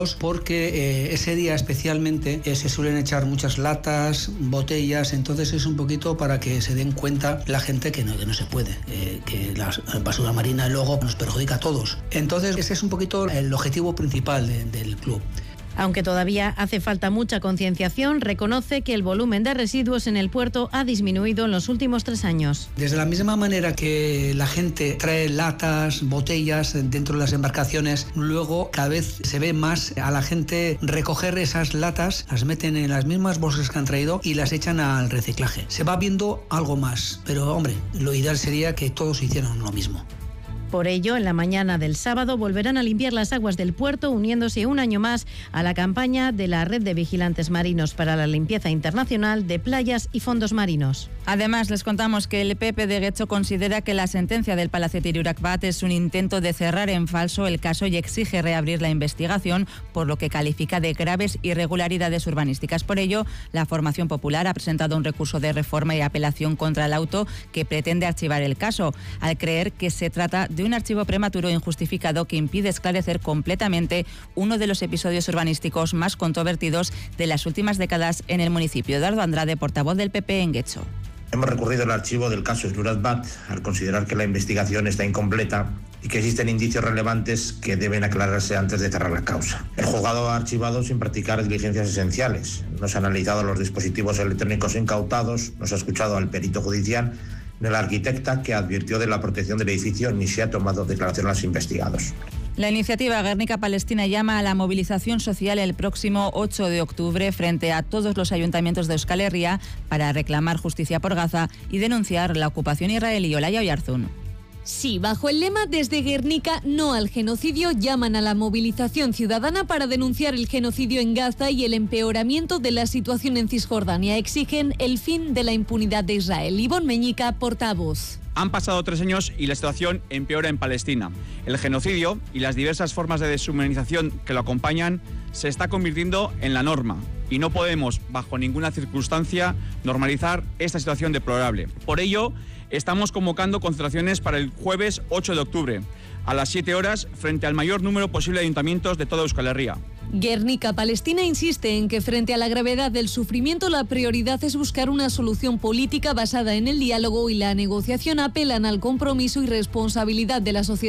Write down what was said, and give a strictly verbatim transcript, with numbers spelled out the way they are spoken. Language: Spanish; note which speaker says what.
Speaker 1: porque eh, ese día especialmente eh, se suelen echar muchas latas, botellas, entonces es un poquito para que se den cuenta la gente que no, que no se puede, eh, que la basura marina luego nos perjudica a todos. Entonces ese es un poquito el objetivo principal de, del club.
Speaker 2: Aunque todavía hace falta mucha concienciación, reconoce que el volumen de residuos en el puerto ha disminuido en los últimos tres años.
Speaker 1: Desde la misma manera que la gente trae latas, botellas dentro de las embarcaciones, luego cada vez se ve más a la gente recoger esas latas, las meten en las mismas bolsas que han traído y las echan al reciclaje. Se va viendo algo más, pero hombre, lo ideal sería que todos hicieran lo mismo.
Speaker 2: Por ello, en la mañana del sábado volverán a limpiar las aguas del puerto, uniéndose un año más a la campaña de la Red de Vigilantes Marinos para la Limpieza Internacional de Playas y Fondos Marinos.
Speaker 3: Además, les contamos que el P P de Getxo considera que la sentencia del Palacete Iruracbat es un intento de cerrar en falso el caso y exige reabrir la investigación, por lo que califica de graves irregularidades urbanísticas. Por ello, la Formación Popular ha presentado un recurso de reforma y apelación contra el auto que pretende archivar el caso, al creer que se trata de un archivo prematuro e injustificado que impide esclarecer completamente uno de los episodios urbanísticos más controvertidos de las últimas décadas en el municipio. Eduardo Andrade, portavoz del P P en Getxo.
Speaker 4: Hemos recurrido al archivo del caso Iruracbat al considerar que la investigación está incompleta y que existen indicios relevantes que deben aclararse antes de cerrar la causa. El juzgado ha archivado sin practicar diligencias esenciales. No se han analizado los dispositivos electrónicos incautados, no se ha escuchado al perito judicial ni a la arquitecta, que advirtió de la protección del edificio, ni se ha tomado declaración a los investigados.
Speaker 3: La iniciativa Guernica Palestina llama a la movilización social el próximo ocho de octubre frente a todos los ayuntamientos de Euskal Herria para reclamar justicia por Gaza y denunciar la ocupación israelí. Olaya Oyarzún.
Speaker 5: Sí, bajo el lema Desde Guernica, no al genocidio, llaman a la movilización ciudadana para denunciar el genocidio en Gaza y el empeoramiento de la situación en Cisjordania. Exigen el fin de la impunidad de Israel. Ivonne Meñica, portavoz.
Speaker 6: Han pasado tres años y la situación empeora en Palestina. El genocidio y las diversas formas de deshumanización que lo acompañan se está convirtiendo en la norma y no podemos, bajo ninguna circunstancia, normalizar esta situación deplorable. Por ello, estamos convocando concentraciones para el jueves ocho de octubre, a las siete horas, frente al mayor número posible de ayuntamientos de toda Euskal Herria.
Speaker 5: Guernica Palestina insiste en que frente a la gravedad del sufrimiento la prioridad es buscar una solución política basada en el diálogo y la negociación. Apelan al compromiso y responsabilidad de la sociedad.